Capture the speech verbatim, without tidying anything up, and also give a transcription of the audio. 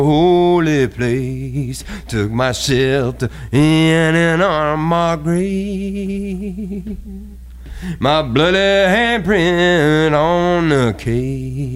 holy place, took my shelter in an unmarked grave, my bloody handprint on the cave.